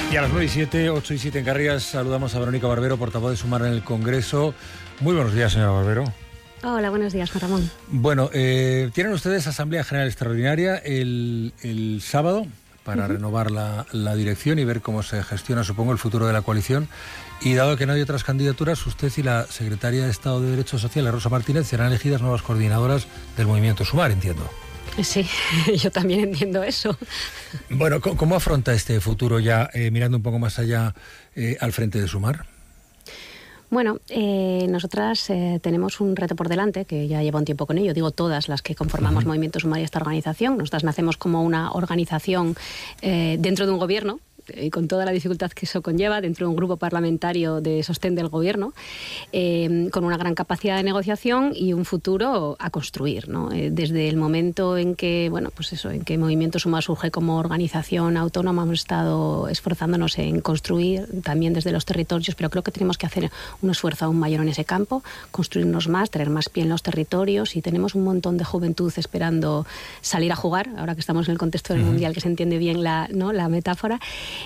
Y a las 9:07, 8:07 en Canarias, saludamos a Verónica Barbero, portavoz de Sumar en el Congreso. Muy buenos días, señora Barbero. Hola, buenos días, Juan Ramón. Bueno, tienen ustedes Asamblea General Extraordinaria el sábado para renovar la dirección y ver cómo se gestiona, supongo, el futuro de la coalición. Y dado que no hay otras candidaturas, usted y la secretaria de Estado de Derechos Sociales, Rosa Martínez, serán elegidas nuevas coordinadoras del movimiento Sumar, entiendo. Sí, yo también entiendo eso. Bueno, ¿cómo afronta este futuro ya, mirando un poco más allá, al frente de Sumar? Bueno, nosotras tenemos un reto por delante, que ya lleva un tiempo con ello, digo todas las que conformamos Movimiento Sumar y esta organización. Nosotras nacemos como una organización dentro de un gobierno, y con toda la dificultad que eso conlleva, dentro de un grupo parlamentario de sostén del gobierno, con una gran capacidad de negociación y un futuro a construir, ¿no? Desde el momento en que, bueno, pues eso, en que Movimiento Sumar surge como organización autónoma, hemos estado esforzándonos en construir también desde los territorios, pero creo que tenemos que hacer un esfuerzo aún mayor en ese campo, construirnos más, tener más pie en los territorios, y tenemos un montón de juventud esperando salir a jugar, ahora que estamos en el contexto del Mundial, que se entiende bien la metáfora.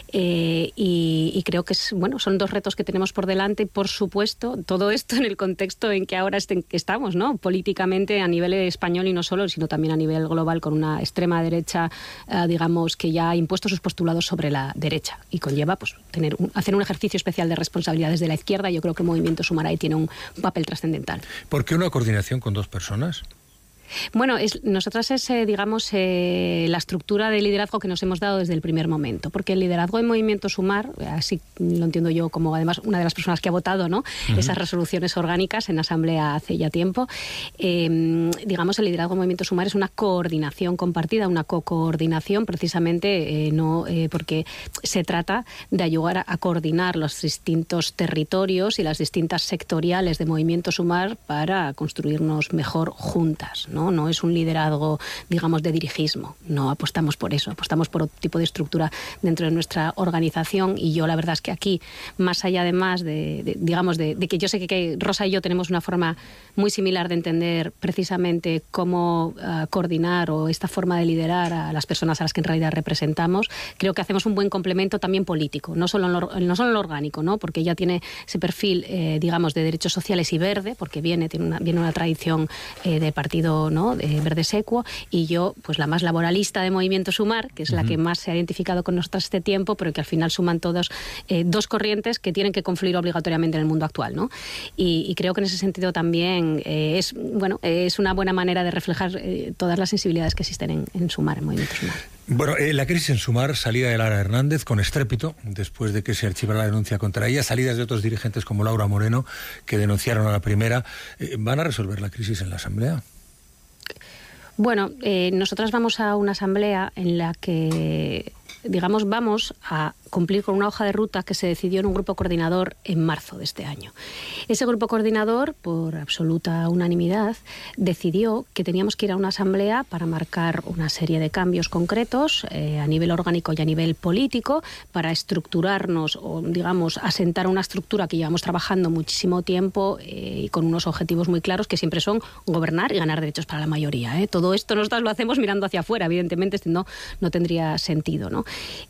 Y creo que son dos retos que tenemos por delante, y por supuesto todo esto en el contexto en que ahora estamos, ¿no? Políticamente a nivel español y no solo, sino también a nivel global, con una extrema derecha, digamos, que ya ha impuesto sus postulados sobre la derecha y conlleva pues hacer un ejercicio especial de responsabilidades de la izquierda. Yo creo que Movimiento Sumar ahí tiene un papel trascendental. ¿Por qué una coordinación con dos personas? Bueno, nosotras es, digamos, la estructura de liderazgo que nos hemos dado desde el primer momento, porque el liderazgo en Movimiento Sumar, así lo entiendo yo como además una de las personas que ha votado, ¿no? Esas resoluciones orgánicas en Asamblea hace ya tiempo, digamos, el liderazgo en Movimiento Sumar es una coordinación compartida, una co-coordinación, precisamente porque se trata de ayudar a coordinar los distintos territorios y las distintas sectoriales de Movimiento Sumar para construirnos mejor juntas, ¿no? No es un liderazgo, digamos, de dirigismo. No apostamos por eso. Apostamos por otro tipo de estructura dentro de nuestra organización. Y yo la verdad es que aquí, más allá de que yo sé que Rosa y yo tenemos una forma muy similar de entender precisamente cómo coordinar o esta forma de liderar a las personas a las que en realidad representamos, creo que hacemos un buen complemento también político, no solo en lo orgánico, ¿no? Porque ella tiene ese perfil, digamos, de derechos sociales y verde, porque viene una tradición de partido, ¿no? De verde secuo, y yo, pues la más laboralista de Movimiento Sumar, que es la que más se ha identificado con nosotros este tiempo, pero que al final suman todos dos corrientes que tienen que confluir obligatoriamente en el mundo actual, ¿no? Y creo que en ese sentido también es una buena manera de reflejar todas las sensibilidades que existen en Sumar, en Movimiento Sumar. Bueno, la crisis en Sumar, salida de Lara Hernández con estrépito, después de que se archivara la denuncia contra ella, salidas de otros dirigentes como Laura Moreno, que denunciaron a la primera. ¿Van a resolver la crisis en la Asamblea? Bueno, nosotras vamos a una asamblea en la que, digamos, vamos a cumplir con una hoja de ruta que se decidió en un grupo coordinador en marzo de este año. Ese grupo coordinador, por absoluta unanimidad, decidió que teníamos que ir a una asamblea para marcar una serie de cambios concretos a nivel orgánico y a nivel político, para estructurarnos o, digamos, asentar una estructura que llevamos trabajando muchísimo tiempo y con unos objetivos muy claros que siempre son gobernar y ganar derechos para la mayoría. Todo esto nosotros lo hacemos mirando hacia afuera, evidentemente, no tendría sentido, ¿no?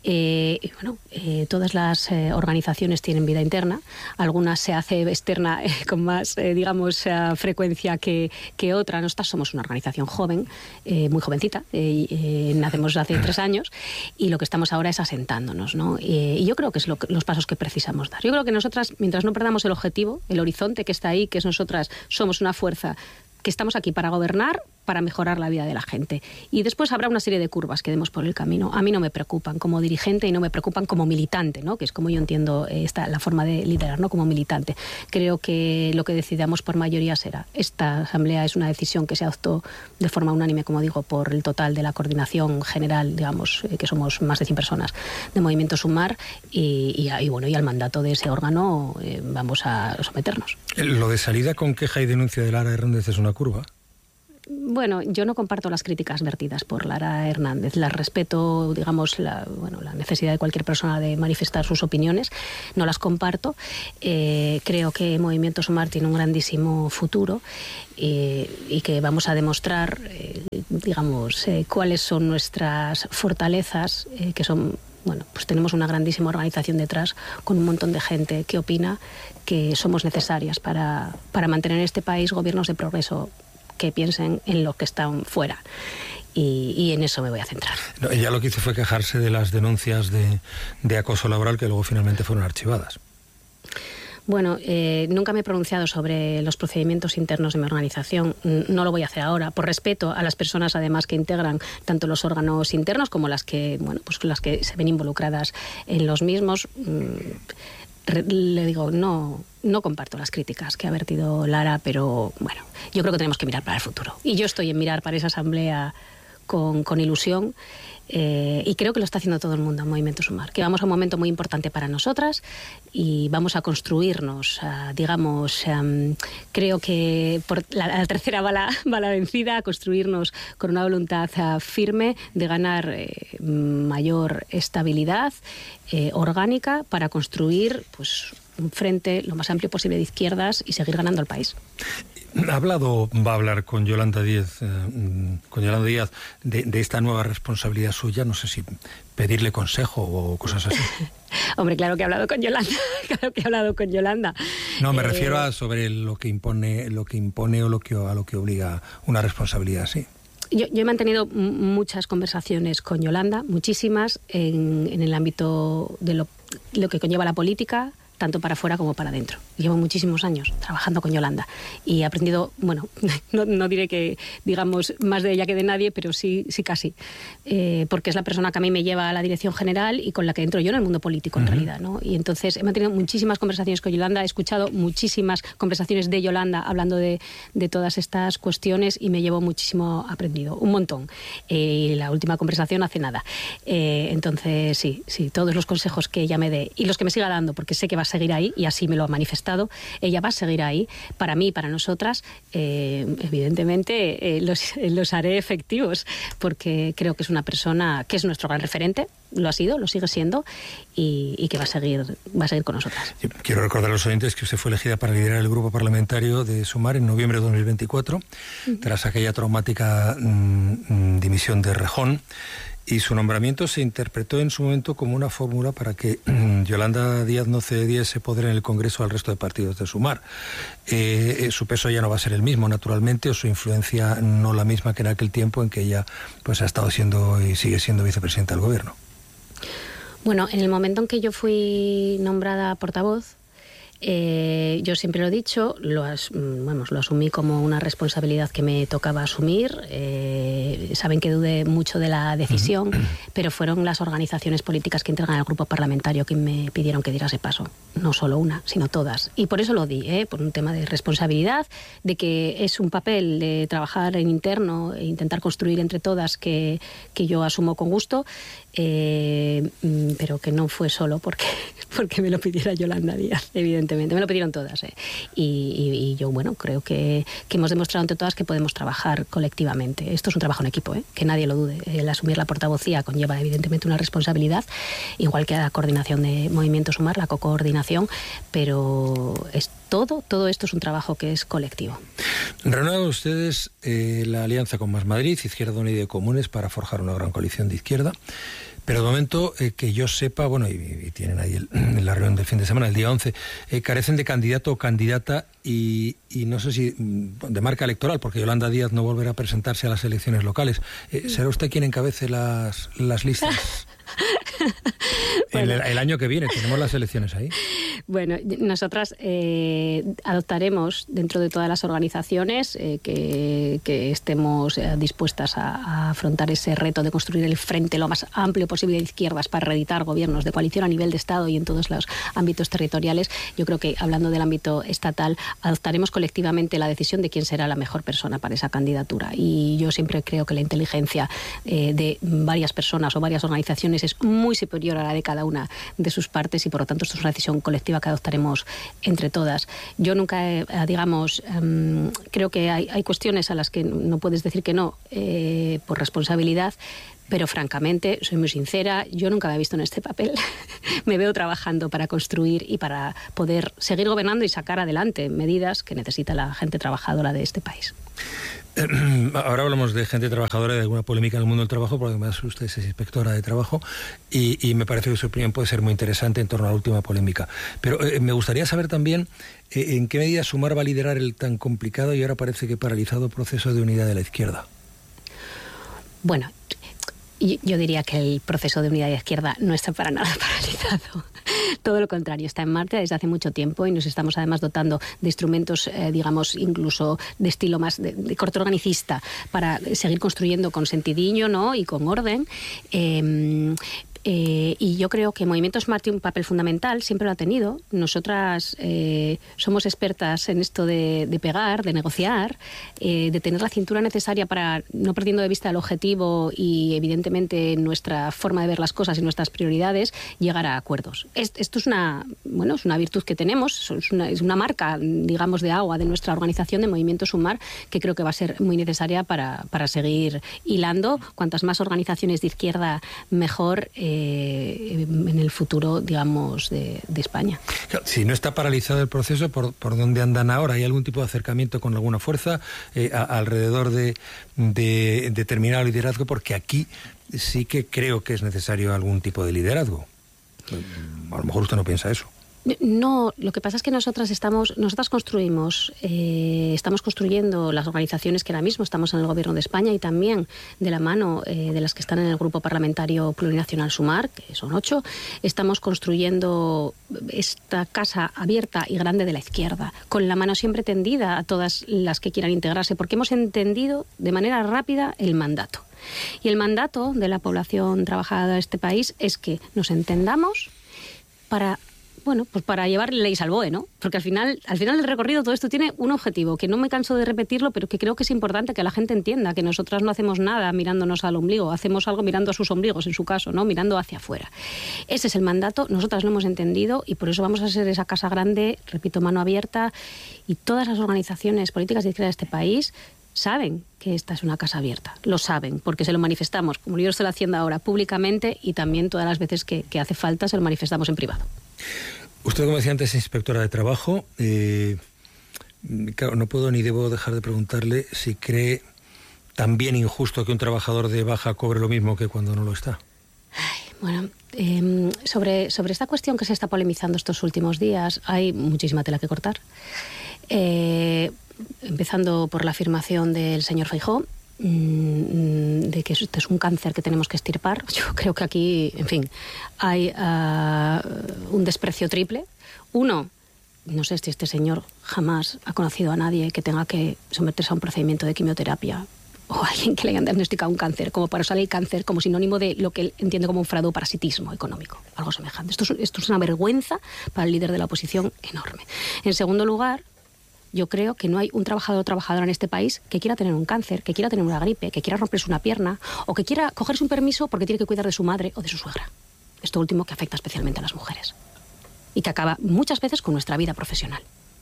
Todas las organizaciones tienen vida interna, algunas se hace externa con más, digamos, frecuencia que otra. Nosotras somos una organización joven, muy jovencita, nacemos hace 3 años y lo que estamos ahora es asentándonos, ¿no? Y yo creo que es los pasos que precisamos dar. Yo creo que nosotras, mientras no perdamos el objetivo, el horizonte que está ahí, que es nosotras somos una fuerza que estamos aquí para gobernar, para mejorar la vida de la gente. Y después habrá una serie de curvas que demos por el camino. A mí no me preocupan como dirigente y no me preocupan como militante, ¿no? Que es como yo entiendo la forma de liderar, ¿no? Como militante. Creo que lo que decidamos por mayoría será. Esta asamblea es una decisión que se adoptó de forma unánime, como digo, por el total de la coordinación general, digamos, que somos más de 100 personas de Movimiento Sumar, y al mandato de ese órgano vamos a someternos. Lo de salida con queja y denuncia de Lara Hernández es una curva. Bueno, yo no comparto las críticas vertidas por Lara Hernández. Las respeto, digamos, la necesidad de cualquier persona de manifestar sus opiniones. No las comparto. Creo que Movimiento Sumar tiene un grandísimo futuro y que vamos a demostrar, digamos, cuáles son nuestras fortalezas, que son bueno, pues tenemos una grandísima organización detrás con un montón de gente que opina que somos necesarias para mantener en este país gobiernos de progreso que piensen en los que están fuera. Y en eso me voy a centrar. No, ella lo que hizo fue quejarse de las denuncias de acoso laboral que luego finalmente fueron archivadas. Bueno, nunca me he pronunciado sobre los procedimientos internos de mi organización. No lo voy a hacer ahora, por respeto a las personas, además, que integran tanto los órganos internos como las que, bueno, pues las que se ven involucradas en los mismos. Le digo, no comparto las críticas que ha vertido Lara, pero bueno, yo creo que tenemos que mirar para el futuro. Y yo estoy en mirar para esa asamblea con ilusión. Y creo que lo está haciendo todo el mundo en Movimiento Sumar, que vamos a un momento muy importante para nosotras y vamos a construirnos, digamos, creo que por la tercera bala vencida, a construirnos con una voluntad firme de ganar mayor estabilidad orgánica para construir, pues, un frente lo más amplio posible de izquierdas y seguir ganando el país. Va a hablar con Yolanda Díaz, de esta nueva responsabilidad suya. No sé si pedirle consejo o cosas así. Hombre, claro que he hablado con Yolanda. No, me refiero a sobre lo que impone o a lo que obliga una responsabilidad así. Yo he mantenido muchas conversaciones con Yolanda, muchísimas, en el ámbito de lo que conlleva la política, tanto para afuera como para adentro. Llevo muchísimos años trabajando con Yolanda y he aprendido, bueno, no diré que, digamos, más de ella que de nadie, pero sí casi, porque es la persona que a mí me lleva a la dirección general y con la que entro yo en el mundo político, en realidad, ¿no? Y entonces he mantenido muchísimas conversaciones con Yolanda, he escuchado muchísimas conversaciones de Yolanda hablando de todas estas cuestiones y me llevo muchísimo aprendido, un montón. Y la última conversación hace nada. Entonces, sí, todos los consejos que ella me dé y los que me siga dando, porque sé que va a seguir ahí y así me lo ha manifestado, ella va a seguir ahí para mí y para nosotras, evidentemente los haré efectivos, porque creo que es una persona que es nuestro gran referente, lo ha sido, lo sigue siendo y que va a seguir con nosotras. Quiero recordar a los oyentes que usted fue elegida para liderar el grupo parlamentario de Sumar en noviembre de 2024, tras aquella traumática dimisión de Rejón. Y su nombramiento se interpretó en su momento como una fórmula para que Yolanda Díaz no cediese poder en el Congreso al resto de partidos de Sumar. Su peso ya no va a ser el mismo, naturalmente, o su influencia no la misma que en aquel tiempo en que ella pues ha estado siendo y sigue siendo vicepresidenta del Gobierno. Bueno, en el momento en que yo fui nombrada portavoz, yo siempre lo he dicho, lo asumí como una responsabilidad que me tocaba asumir. Saben que dudé mucho de la decisión, pero fueron las organizaciones políticas que integran al grupo parlamentario que me pidieron que diera ese paso. No solo una, sino todas. Y por eso lo di, por un tema de responsabilidad, de que es un papel de trabajar en interno e intentar construir entre todas que yo asumo con gusto, pero que no fue solo porque me lo pidiera Yolanda Díaz, evidentemente. Me lo pidieron todas. Y yo, bueno, creo que hemos demostrado entre todas que podemos trabajar colectivamente. Esto es un trabajo en equipo, que nadie lo dude. El asumir la portavocía conlleva evidentemente una responsabilidad, igual que la coordinación de Movimiento Sumar, la coordinación, pero es todo esto es un trabajo que es colectivo. Renuevan ustedes la alianza con Más Madrid, Izquierda Unida y Comunes para forjar una gran coalición de izquierda. Pero de momento, que yo sepa, bueno, y tienen ahí la reunión del fin de semana, el día 11, carecen de candidato o candidata y no sé si de marca electoral, porque Yolanda Díaz no volverá a presentarse a las elecciones locales. ¿Será usted quien encabece las listas? Bueno. El año que viene tenemos las elecciones ahí. Bueno, nosotras adoptaremos dentro de todas las organizaciones que estemos dispuestas a afrontar ese reto de construir el frente lo más amplio posible de izquierdas para reeditar gobiernos de coalición a nivel de Estado y en todos los ámbitos territoriales. Yo creo que, hablando del ámbito estatal, adoptaremos colectivamente la decisión de quién será la mejor persona para esa candidatura. Y yo siempre creo que la inteligencia de varias personas o varias organizaciones es muy superior a la de cada una de sus partes y, por lo tanto, esto es una decisión colectiva que adoptaremos entre todas. Yo nunca, creo que hay cuestiones a las que no puedes decir que no por responsabilidad, pero francamente, soy muy sincera, yo nunca me he visto en este papel me veo trabajando para construir y para poder seguir gobernando y sacar adelante medidas que necesita la gente trabajadora de este país. Ahora hablamos de gente trabajadora, de alguna polémica en el mundo del trabajo, porque además usted es inspectora de trabajo y me parece que su opinión puede ser muy interesante en torno a la última polémica. Pero me gustaría saber también en qué medida Sumar va a liderar el tan complicado y ahora parece que paralizado proceso de unidad de la izquierda. Bueno, yo diría que el proceso de unidad de la izquierda no está para nada paralizado. Todo lo contrario, está en marcha desde hace mucho tiempo y nos estamos además dotando de instrumentos, digamos, incluso de estilo más de corte organicista para seguir construyendo con sentidiño, ¿no?, y con orden. Y yo creo que Movimiento Smart tiene un papel fundamental, siempre lo ha tenido. Nosotras somos expertas en esto de pegar, de negociar, de tener la cintura necesaria para, no perdiendo de vista el objetivo y evidentemente nuestra forma de ver las cosas y nuestras prioridades, llegar a acuerdos. Esto es una virtud que tenemos, es una marca, digamos, de agua de nuestra organización de Movimiento Sumar, que creo que va a ser muy necesaria para seguir hilando. Cuantas más organizaciones de izquierda, mejor en el futuro, digamos, de España. Si no está paralizado el proceso, ¿por dónde andan ahora? ¿Hay algún tipo de acercamiento con alguna fuerza alrededor de terminar el liderazgo? Porque aquí sí que creo que es necesario algún tipo de liderazgo. A lo mejor usted no piensa eso. No, lo que pasa es que nosotras construimos, estamos construyendo las organizaciones que ahora mismo estamos en el Gobierno de España y también de la mano de las que están en el Grupo Parlamentario Plurinacional Sumar, que son 8, estamos construyendo esta casa abierta y grande de la izquierda, con la mano siempre tendida a todas las que quieran integrarse, porque hemos entendido de manera rápida el mandato. Y el mandato de la población trabajadora de este país es que nos entendamos para llevar leyes al BOE, ¿no? Porque al final del recorrido todo esto tiene un objetivo, que no me canso de repetirlo, pero que creo que es importante que la gente entienda que nosotras no hacemos nada mirándonos al ombligo, hacemos algo mirando a sus ombligos, en su caso, ¿no?, mirando hacia afuera. Ese es el mandato, nosotras lo hemos entendido y por eso vamos a ser esa casa grande, repito, mano abierta, y todas las organizaciones políticas de izquierda de este país saben que esta es una casa abierta, lo saben, porque se lo manifestamos, como yo estoy haciendo ahora, públicamente, y también todas las veces que hace falta se lo manifestamos en privado. Usted, como decía antes, es inspectora de trabajo. Claro, no puedo ni debo dejar de preguntarle si cree también injusto que un trabajador de baja cobre lo mismo que cuando no lo está. Bueno, sobre esta cuestión que se está polemizando estos últimos días, hay muchísima tela que cortar. Empezando por la afirmación del señor Feijóo, de que este es un cáncer que tenemos que extirpar. Yo creo que aquí, en fin, hay un desprecio triple. Uno, no sé si este señor jamás ha conocido a nadie que tenga que someterse a un procedimiento de quimioterapia o a alguien que le hayan diagnosticado un cáncer, como para usar el cáncer como sinónimo de lo que él entiende como un fraudoparasitismo económico, algo semejante. Esto es una vergüenza para el líder de la oposición enorme. En segundo lugar, yo creo que no hay un trabajador o trabajadora en este país que quiera tener un cáncer, que quiera tener una gripe, que quiera romperse una pierna o que quiera cogerse un permiso porque tiene que cuidar de su madre o de su suegra. Esto último que afecta especialmente a las mujeres y que acaba muchas veces con nuestra vida profesional.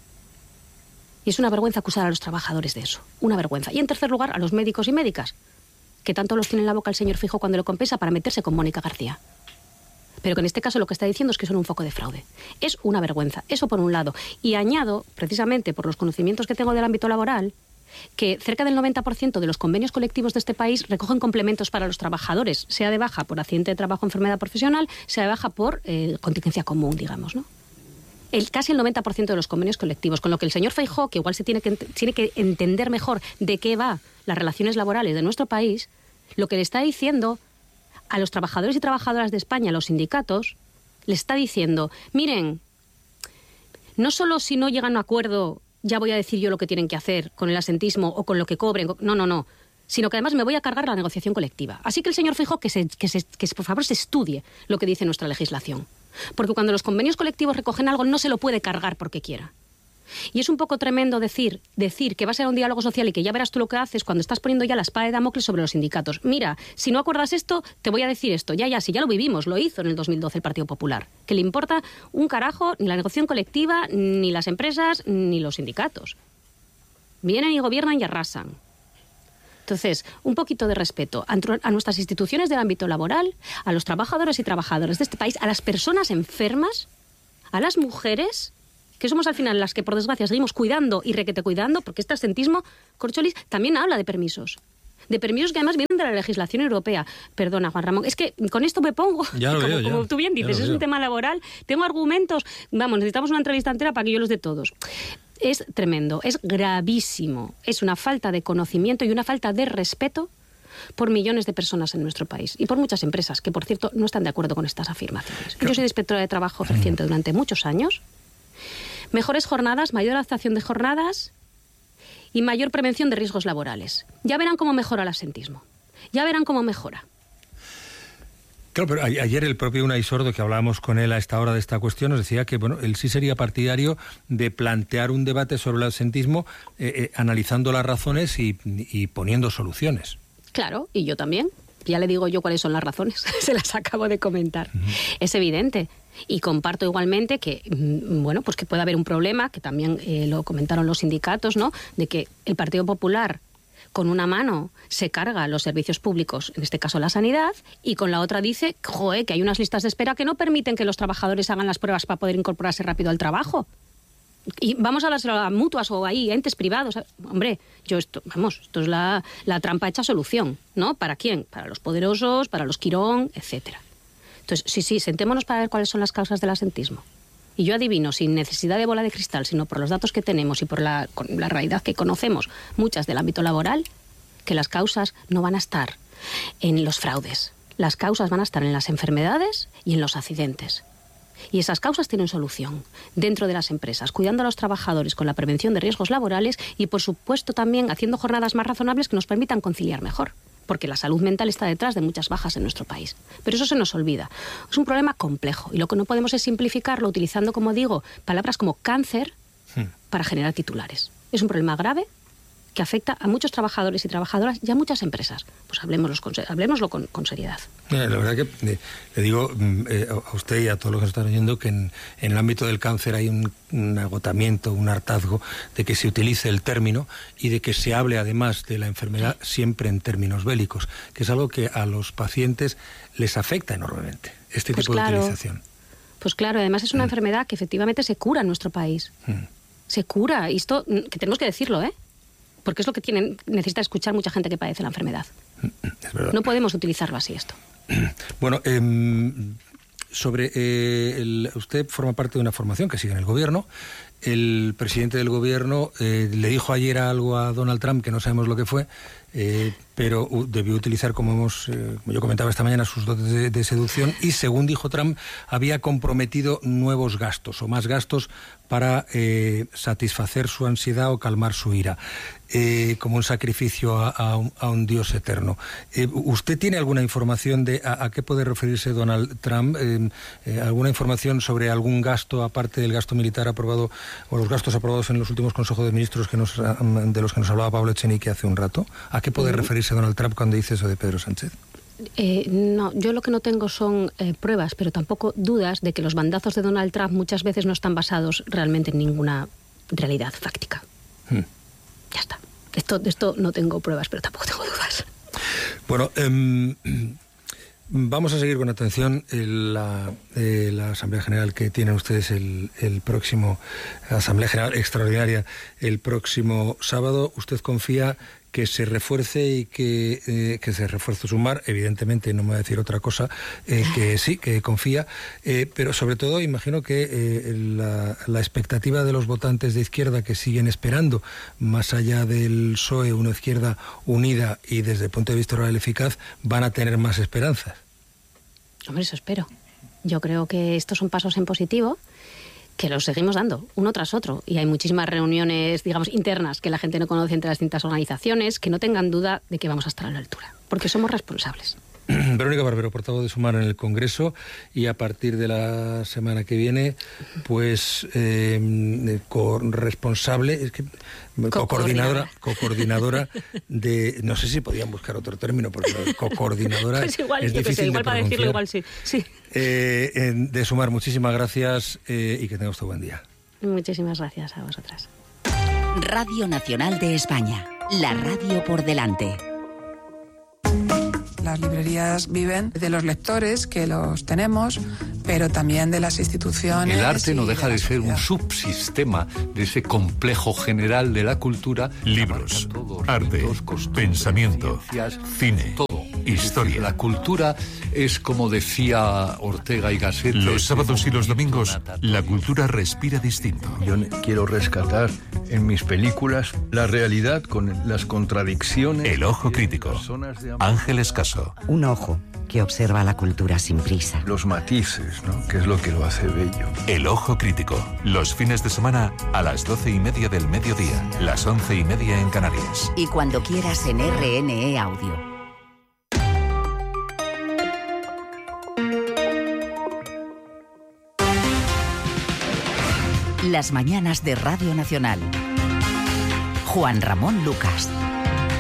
Y es una vergüenza acusar a los trabajadores de eso, una vergüenza. Y en tercer lugar, a los médicos y médicas, que tanto los tiene en la boca el señor Feijóo cuando lo compensa para meterse con Mónica García. Pero que en este caso lo que está diciendo es que son un foco de fraude. Es una vergüenza, eso por un lado. Y añado, precisamente por los conocimientos que tengo del ámbito laboral, que cerca del 90% de los convenios colectivos de este país recogen complementos para los trabajadores, sea de baja por accidente de trabajo o enfermedad profesional, sea de baja por contingencia común, digamos, ¿no? Casi el 90% de los convenios colectivos, con lo que el señor Feijóo, que igual tiene que entender mejor de qué va las relaciones laborales de nuestro país, lo que le está diciendo a los trabajadores y trabajadoras de España, a los sindicatos, le está diciendo, miren, no solo si no llegan a un acuerdo ya voy a decir yo lo que tienen que hacer con el asentismo o con lo que cobren, no, sino que además me voy a cargar la negociación colectiva. Así que el señor Feijóo que por favor se estudie lo que dice nuestra legislación, porque cuando los convenios colectivos recogen algo no se lo puede cargar porque quiera. Y es un poco tremendo decir que va a ser un diálogo social y que ya verás tú lo que haces cuando estás poniendo ya la espada de Damocles sobre los sindicatos. Mira, si no acuerdas esto, te voy a decir esto. Si ya lo vivimos, lo hizo en el 2012 el Partido Popular. Que le importa un carajo ni la negociación colectiva, ni las empresas, ni los sindicatos. Vienen y gobiernan y arrasan. Entonces, un poquito de respeto a nuestras instituciones del ámbito laboral, a los trabajadores y trabajadoras de este país, a las personas enfermas, a las mujeres, que somos al final las que, por desgracia, seguimos cuidando y requete cuidando, porque este absentismo, Corcholis, también habla de permisos. De permisos que además vienen de la legislación europea. Perdona, Juan Ramón, es que con esto me pongo, como tú bien dices, es un tema laboral, tengo argumentos, necesitamos una entrevista entera para que yo los dé todos. Es tremendo, es gravísimo, es una falta de conocimiento y una falta de respeto por millones de personas en nuestro país y por muchas empresas que, por cierto, no están de acuerdo con estas afirmaciones. Yo soy inspectora de trabajo reciente durante muchos años. Mejores jornadas, mayor adaptación de jornadas y mayor prevención de riesgos laborales. Ya verán cómo mejora el absentismo. Ya verán cómo mejora. Claro, pero ayer el propio Unai Sordo, que hablábamos con él a esta hora de esta cuestión, nos decía que él sí sería partidario de plantear un debate sobre el absentismo, analizando las razones y poniendo soluciones. Claro, y yo también. Ya le digo yo cuáles son las razones. Se las acabo de comentar. Es evidente. Y comparto igualmente que, pues que puede haber un problema, que también lo comentaron los sindicatos, ¿no? De que el Partido Popular con una mano se carga los servicios públicos, en este caso la sanidad, y con la otra dice, que hay unas listas de espera que no permiten que los trabajadores hagan las pruebas para poder incorporarse rápido al trabajo. Y vamos a dárselo a mutuas o ahí, entes privados. Hombre, esto es la trampa hecha solución, ¿no? ¿Para quién? Para los poderosos, para los Quirón, etcétera. Entonces, sí, sentémonos para ver cuáles son las causas del absentismo. Y yo adivino, sin necesidad de bola de cristal, sino por los datos que tenemos y por la realidad que conocemos, muchas del ámbito laboral, que las causas no van a estar en los fraudes. Las causas van a estar en las enfermedades y en los accidentes. Y esas causas tienen solución dentro de las empresas, cuidando a los trabajadores con la prevención de riesgos laborales y, por supuesto, también haciendo jornadas más razonables que nos permitan conciliar mejor. Porque la salud mental está detrás de muchas bajas en nuestro país. Pero eso se nos olvida. Es un problema complejo y lo que no podemos es simplificarlo utilizando, como digo, palabras como cáncer para generar titulares. Es un problema grave que afecta a muchos trabajadores y trabajadoras y a muchas empresas. Pues hablemoslo con seriedad. La verdad que le digo a usted y a todos los que nos están oyendo que en el ámbito del cáncer hay un agotamiento, un hartazgo de que se utilice el término y de que se hable además de la enfermedad siempre en términos bélicos, que es algo que a los pacientes les afecta enormemente, este tipo de utilización. Pues claro, además es una enfermedad que efectivamente se cura en nuestro país. Se cura, y esto que tenemos que decirlo, porque es lo que necesita escuchar mucha gente que padece la enfermedad. Es verdad. No podemos utilizarlo así esto. Bueno, usted forma parte de una formación que sigue en el gobierno. El presidente del gobierno le dijo ayer algo a Donald Trump que no sabemos lo que fue, pero debió utilizar, como yo comentaba esta mañana, sus dotes de seducción y, según dijo Trump, había comprometido nuevos gastos o más gastos para satisfacer su ansiedad o calmar su ira, como un sacrificio a un Dios eterno. ¿Usted tiene alguna información de a qué puede referirse Donald Trump? ¿Alguna información sobre algún gasto, aparte del gasto militar aprobado o los gastos aprobados en los últimos consejos de ministros de los que nos hablaba Pablo Echenique hace un rato? ¿A qué puede referirse Donald Trump cuando dice eso de Pedro Sánchez? No, yo lo que no tengo son pruebas, pero tampoco dudas de que los bandazos de Donald Trump muchas veces no están basados realmente en ninguna realidad fáctica. Ya está. De esto no tengo pruebas, pero tampoco tengo dudas. Bueno, vamos a seguir con atención la Asamblea General que tienen ustedes el próximo, Asamblea General Extraordinaria el próximo sábado. ¿Usted confía que se refuerce y que se refuerce Sumar? Evidentemente no me va a decir otra cosa, que sí, que confía, pero sobre todo imagino que la expectativa de los votantes de izquierda que siguen esperando, más allá del PSOE, una izquierda unida y desde el punto de vista oral eficaz, van a tener más esperanzas. Hombre, eso espero. Yo creo que estos son pasos en positivo, que los seguimos dando, uno tras otro. Y hay muchísimas reuniones, digamos, internas que la gente no conoce entre las distintas organizaciones, que no tengan duda de que vamos a estar a la altura, porque somos responsables. Verónica Barbero, portavoz de Sumar en el Congreso, y a partir de la semana que viene, pues cocoordinadora de, no sé si podían buscar otro término, porque cocoordinadora pues igual, es difícil igual de para decirlo igual sí. De Sumar, muchísimas gracias y que tenga usted buen día. Muchísimas gracias a vosotras. Radio Nacional de España, la radio por delante. Las librerías viven de los lectores, que los tenemos, pero también de las instituciones. El arte no deja de ser un sociedad. subsistema de ese complejo general de la cultura. Libros, Todos, arte, ritos, costumbres, pensamiento, ciencias, cine, todo. historia. La cultura es, como decía Ortega y Gasset, Los sábados y los domingos, la cultura respira distinto. Yo quiero rescatar en mis películas la realidad con las contradicciones. El ojo crítico. Ángeles Caso. Un ojo que observa la cultura sin prisa. Los matices, ¿no? Que es lo que lo hace bello. El ojo crítico. Los fines de semana a las 12:30 del mediodía, las 11:30 en Canarias. Y cuando quieras en RNE Audio. Las mañanas de Radio Nacional. Juan Ramón Lucas.